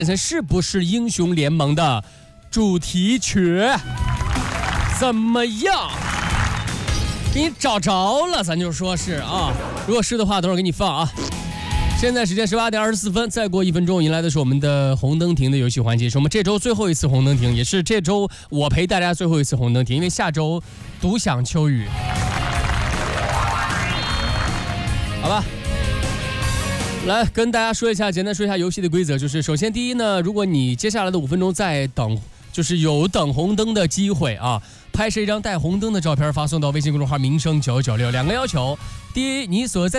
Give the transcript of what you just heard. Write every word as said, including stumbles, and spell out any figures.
这是不是英雄联盟的主题曲？怎么样？给你找着了，咱就说是啊。如果是的话，等会儿给你放啊。现在时间十八点二十四分，再过一分钟，迎来的是我们的红灯停的游戏环节，是我们这周最后一次红灯停，也是这周我陪大家最后一次红灯停，因为下周独享秋雨。好吧。来跟大家说一下，简单说一下游戏的规则，就是首先第一呢，如果你接下来的五分钟在等，就是有等红灯的机会啊，拍摄一张带红灯的照片发送到微信公众号民生九九六，两个要求，第一，你所在